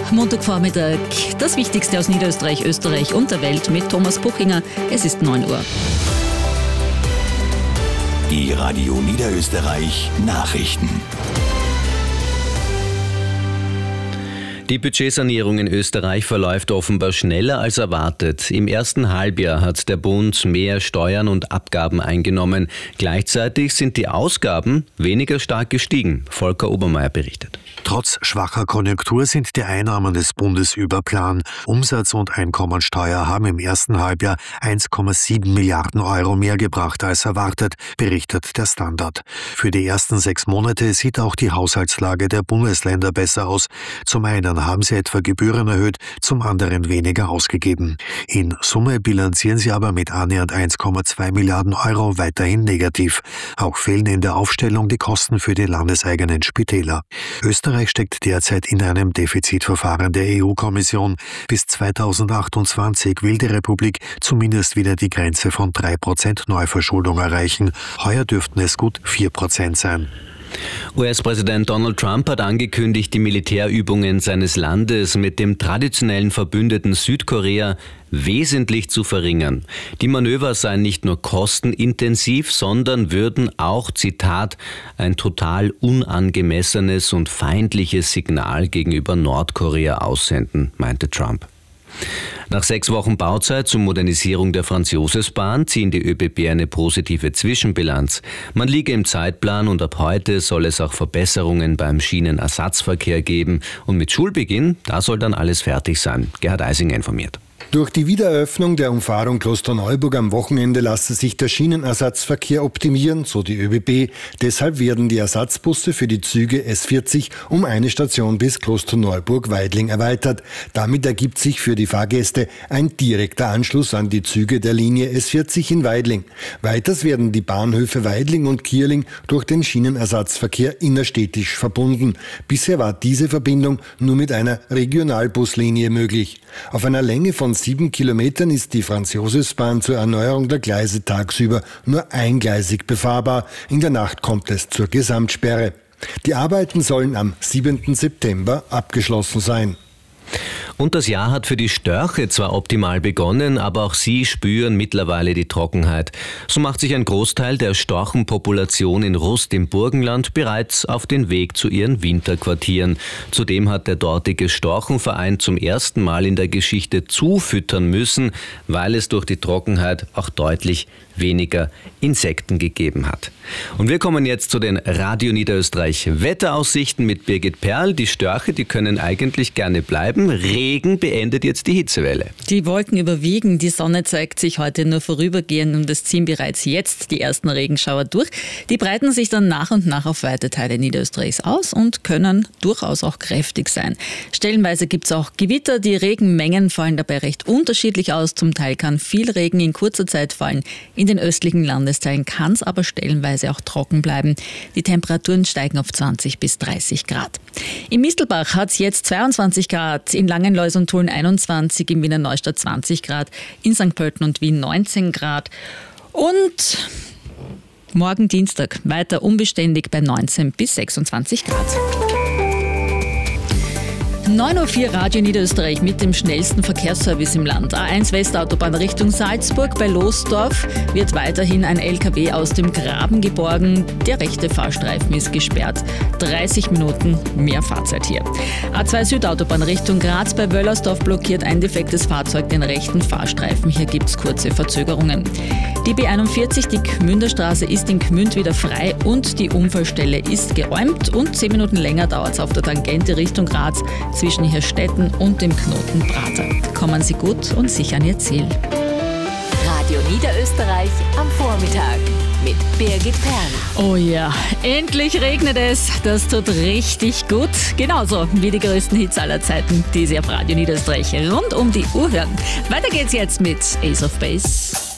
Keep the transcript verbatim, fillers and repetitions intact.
Montagvormittag, das Wichtigste aus Niederösterreich, Österreich und der Welt mit Thomas Puchinger. Es ist neun Uhr. Die Radio Niederösterreich Nachrichten. Die Budgetsanierung in Österreich verläuft offenbar schneller als erwartet. Im ersten Halbjahr hat der Bund mehr Steuern und Abgaben eingenommen. Gleichzeitig sind die Ausgaben weniger stark gestiegen. Volker Obermeier berichtet. Trotz schwacher Konjunktur sind die Einnahmen des Bundes über Plan. Umsatz- und Einkommensteuer haben im ersten Halbjahr eins Komma sieben Milliarden Euro mehr gebracht als erwartet, berichtet der Standard. Für die ersten sechs Monate sieht auch die Haushaltslage der Bundesländer besser aus. Zum einen haben sie etwa Gebühren erhöht, zum anderen weniger ausgegeben. In Summe bilanzieren sie aber mit annähernd eins Komma zwei Milliarden Euro weiterhin negativ. Auch fehlen in der Aufstellung die Kosten für die landeseigenen Spitäler. Österreich steckt derzeit in einem Defizitverfahren der E U-Kommission. Bis zweitausendachtundzwanzig will die Republik zumindest wieder die Grenze von drei Prozent Neuverschuldung erreichen. Heuer dürften es gut vier Prozent sein. U S-Präsident Donald Trump hat angekündigt, die Militärübungen seines Landes mit dem traditionellen Verbündeten Südkorea wesentlich zu verringern. Die Manöver seien nicht nur kostenintensiv, sondern würden auch, Zitat, ein total unangemessenes und feindliches Signal gegenüber Nordkorea aussenden, meinte Trump. Nach sechs Wochen Bauzeit zur Modernisierung der Franz-Josefs-Bahn ziehen die ÖBB eine positive Zwischenbilanz. Man liege im Zeitplan und ab heute soll es auch Verbesserungen beim Schienenersatzverkehr geben. Und mit Schulbeginn, da soll dann alles fertig sein. Gerhard Eisinger informiert. Durch die Wiedereröffnung der Umfahrung Klosterneuburg am Wochenende lasse sich der Schienenersatzverkehr optimieren, so die ÖBB. Deshalb werden die Ersatzbusse für die Züge S vierzig um eine Station bis Klosterneuburg-Weidling erweitert. Damit ergibt sich für die Fahrgäste ein direkter Anschluss an die Züge der Linie S vierzig in Weidling. Weiters werden die Bahnhöfe Weidling und Kierling durch den Schienenersatzverkehr innerstädtisch verbunden. Bisher war diese Verbindung nur mit einer Regionalbuslinie möglich. Auf einer Länge von sieben Kilometern ist die Franz-Josefs-Bahn zur Erneuerung der Gleise tagsüber nur eingleisig befahrbar. In der Nacht kommt es zur Gesamtsperre. Die Arbeiten sollen am siebten September abgeschlossen sein. Und das Jahr hat für die Störche zwar optimal begonnen, aber auch sie spüren mittlerweile die Trockenheit. So macht sich ein Großteil der Storchenpopulation in Rust im Burgenland bereits auf den Weg zu ihren Winterquartieren. Zudem hat der dortige Storchenverein zum ersten Mal in der Geschichte zufüttern müssen, weil es durch die Trockenheit auch deutlich weniger Insekten gegeben hat. Und wir kommen jetzt zu den Radio Niederösterreich Wetteraussichten mit Birgit Perl. Die Störche, die können eigentlich gerne bleiben. Regen beendet jetzt die Hitzewelle. Die Wolken überwiegen, die Sonne zeigt sich heute nur vorübergehend und es ziehen bereits jetzt die ersten Regenschauer durch. Die breiten sich dann nach und nach auf weite Teile Niederösterreichs aus und können durchaus auch kräftig sein. Stellenweise gibt es auch Gewitter, die Regenmengen fallen dabei recht unterschiedlich aus. Zum Teil kann viel Regen in kurzer Zeit fallen. In den östlichen Landesteilen kann es aber stellenweise auch trocken bleiben. Die Temperaturen steigen auf zwanzig bis dreißig Grad. Im Mistelbach hat es jetzt zweiundzwanzig Grad, in Langenlois und Tulln einundzwanzig, in Wiener Neustadt zwanzig Grad, in Sankt Pölten und Wien neunzehn Grad und morgen Dienstag weiter unbeständig bei neunzehn bis sechsundzwanzig Grad. neun Uhr vier Radio Niederösterreich mit dem schnellsten Verkehrsservice im Land. A eins Westautobahn Richtung Salzburg bei Losdorf wird weiterhin ein L K W aus dem Graben geborgen. Der rechte Fahrstreifen ist gesperrt. dreißig Minuten mehr Fahrzeit hier. A zwei Südautobahn Richtung Graz bei Wöllersdorf blockiert ein defektes Fahrzeug den rechten Fahrstreifen. Hier gibt es kurze Verzögerungen. Die B einundvierzig, die Gmünderstraße, ist in Gmünd wieder frei und die Unfallstelle ist geräumt. Und zehn Minuten länger dauert es auf der Tangente Richtung Graz zwischen Hirstetten und dem Knoten Prater. Kommen Sie gut und sicher an Ihr Ziel. Radio Niederösterreich am Vormittag mit Birgit Perl. Oh ja, endlich regnet es. Das tut richtig gut. Genauso wie die größten Hits aller Zeiten, die Sie auf Radio Niederösterreich rund um die Uhr hören. Weiter geht's jetzt mit Ace of Base.